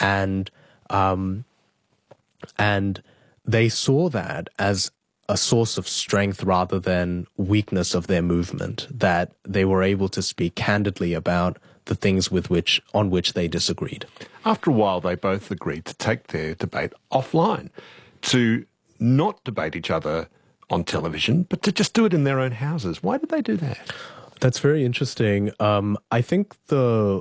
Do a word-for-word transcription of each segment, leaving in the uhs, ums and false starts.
And um, and they saw that as a source of strength rather than weakness of their movement, that they were able to speak candidly about the things with which on which they disagreed. After a while, they both agreed to take their debate offline, to not debate each other on television, but to just do it in their own houses. Why did they do that? That's very interesting. Um, I think the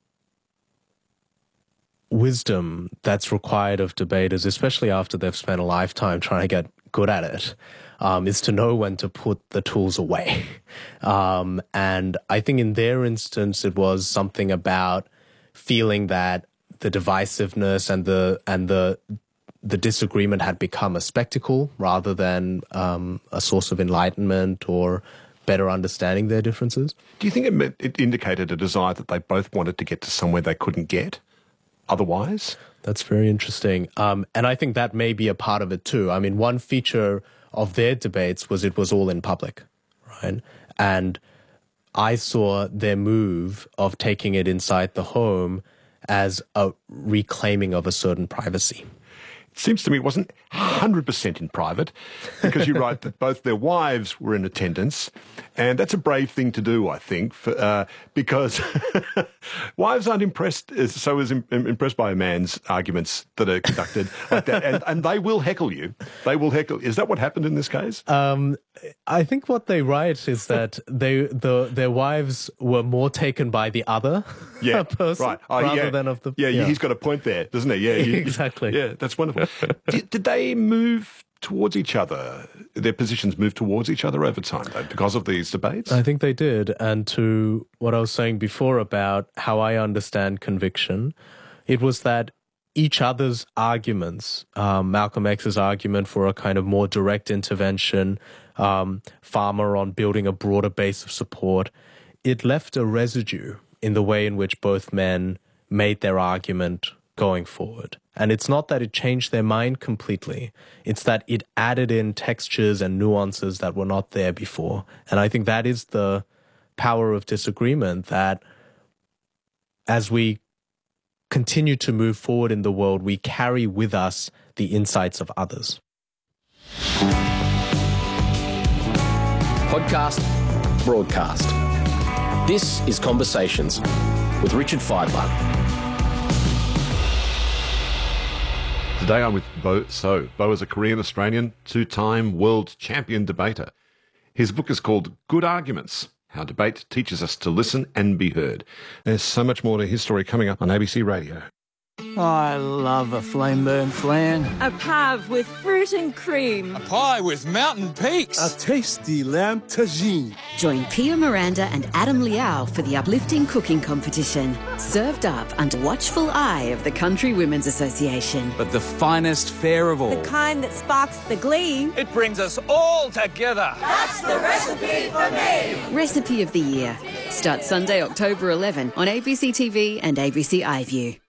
wisdom that's required of debaters, especially after they've spent a lifetime trying to get good at it, um, is to know when to put the tools away. Um, and I think in their instance, it was something about feeling that the divisiveness and the and the the disagreement had become a spectacle rather than um, a source of enlightenment or better understanding their differences. Do you think it, meant, it indicated a desire that they both wanted to get to somewhere they couldn't get otherwise? That's very interesting. Um, and I think that may be a part of it too. I mean, one feature of their debates was it was all in public, right? And I saw their move of taking it inside the home as a reclaiming of a certain privacy. It seems to me it wasn't one hundred percent in private, because you write that both their wives were in attendance, and that's a brave thing to do, I think, for, uh, because wives aren't impressed so as im- impressed by a man's arguments that are conducted like that, and, and they will heckle you. They will heckle. Is that what happened in this case? Um, I think what they write is that they the their wives were more taken by the other yeah, person right. oh, rather yeah. than of the... Yeah, yeah, he's got a point there, doesn't he? Yeah, you, exactly. Yeah, that's wonderful. did, did they move towards each other? Their positions moved towards each other over time, though, because of these debates? I think they did. And to what I was saying before about how I understand conviction, it was that each other's arguments, um, Malcolm X's argument for a kind of more direct intervention, um, Farmer on building a broader base of support, it left a residue in the way in which both men made their argument going forward. And it's not that it changed their mind completely. It's that it added in textures and nuances that were not there before. And I think that is the power of disagreement, that as we continue to move forward in the world, we carry with us the insights of others. Podcast, broadcast. This is Conversations with Richard Fidler. Today I'm with Bo So. Bo is a Korean Australian, two-time world champion debater. His book is called Good Arguments: How Debate Teaches Us to Listen and Be Heard. There's so much more to his story coming up on A B C Radio. I love a flame-burn flan. A pave with fruit and cream. A pie with mountain peaks. A tasty lamb tagine. Join Pia Miranda and Adam Liao for the uplifting cooking competition. Served up under watchful eye of the Country Women's Association. But the finest fare of all. The kind that sparks the glee. It brings us all together. That's the recipe for me. Recipe of the Year. Starts Sunday, October eleventh on A B C T V and A B C iView.